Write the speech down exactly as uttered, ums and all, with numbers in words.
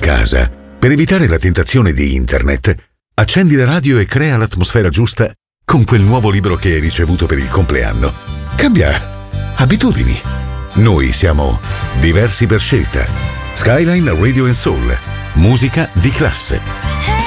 casa. Per evitare la tentazione di internet, accendi la radio e crea l'atmosfera giusta con quel nuovo libro che hai ricevuto per il compleanno. Cambia abitudini. Noi siamo diversi per scelta. Skyline Radio and Soul. Musica di classe.